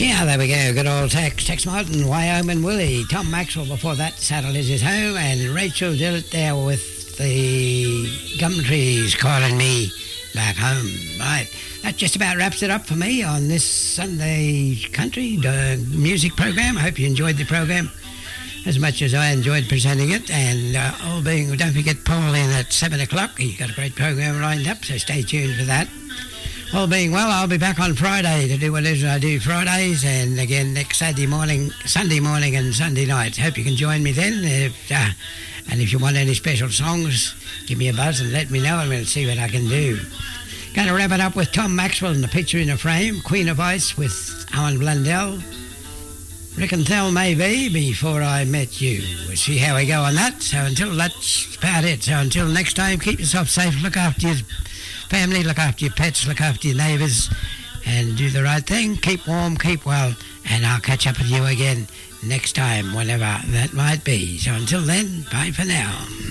Yeah, there we go. Good old Tex Martin, Wyoming Willie. Tom Maxwell before that, Saddle is his home. And Rachel Dillett there with the Gum Trees calling me back home. Right, that just about wraps it up for me on this Sunday country music program. I hope you enjoyed the program as much as I enjoyed presenting it. And don't forget Paul in at 7 o'clock. He's got a great program lined up, so stay tuned for that. All being well, I'll be back on Friday to do what it is I do Fridays, and again next Sunday morning and Sunday night. Hope you can join me then. And if you want any special songs, give me a buzz and let me know, and we'll see what I can do. Going to wrap it up with Tom Maxwell and the Picture in a Frame, Queen of Ice with Alan Blundell, Rick and Thel Maybe, Before I Met You. We'll see how we go on that. So that's about it. So until next time, keep yourself safe, look after your family, look after your pets, look after your neighbours, and do the right thing. Keep warm, keep well, and I'll catch up with you again next time, whenever that might be. So until then, bye for now.